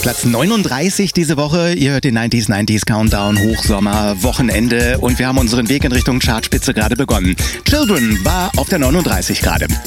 Platz 39 diese Woche. Ihr hört den 90s Countdown, Hochsommer, Wochenende und wir haben unseren Weg in Richtung Chartspitze gerade begonnen. Children war auf der 39 gerade.